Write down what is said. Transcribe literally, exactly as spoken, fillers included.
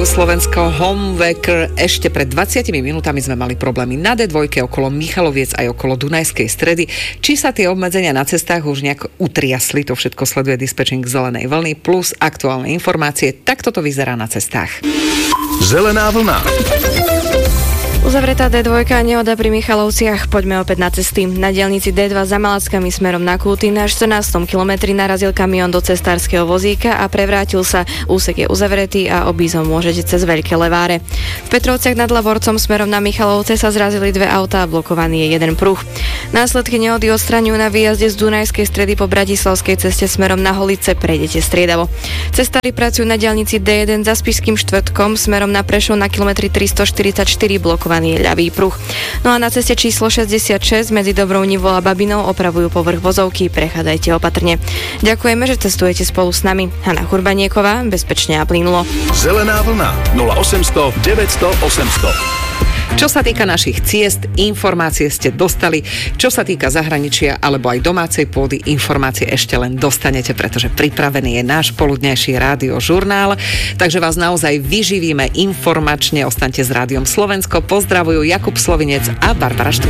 Rádiu Slovensko Homewaker. Ešte pred dvadsiatimi minútami sme mali problémy na dé dva okolo Michaloviec aj okolo Dunajskej Stredy. Či sa tie obmedzenia na cestách už nejak utriasli, to všetko sleduje dispečing Zelenej vlny plus aktuálne informácie. Tak toto vyzerá na cestách. Zelená vlna. Uzavretá dé dva a nehoda pri Michalovciach. Poďme opäť na cesty. Na diaľnici dé dva za Malackami smerom na Kúty na štrnástom kilometri narazil kamión do cestárskeho vozíka a prevrátil sa. Úsek je uzavretý a obísť ho môžete cez Veľké Leváre. V Petrovciach nad Lavorcom smerom na Michalovce sa zrazili dve autá a blokovaný je jeden pruh. Následky nehody odstraňujú na výjazde z Dunajskej Stredy po Bratislavskej ceste smerom na Holice. Prejdete striedavo. Cestári pracujú na diaľnici dé jeden za Spišským štvrtkom smerom na Prešov na kilometri tristoštyridsaťštyri blokovaný je ľavý pruh. No a na ceste číslo šesťdesiatšesť medzi Dobrounivou a Babinou opravujú povrch vozovky, prechádzajte opatrne. Ďakujeme, že cestujete spolu s nami. Hana Churbanieková, bezpečne a plynulo. Zelená vlna nula osemsto deväťsto osemsto. Čo sa týka našich ciest, informácie ste dostali. Čo sa týka zahraničia alebo aj domácej pôdy, informácie ešte len dostanete, pretože pripravený je náš poludnejší rádiožurnál. Takže vás naozaj vyživíme informačne. Ostaňte s Rádiom Slovensko. Pozdravujú Jakub Slovinec a Barbara Štúr.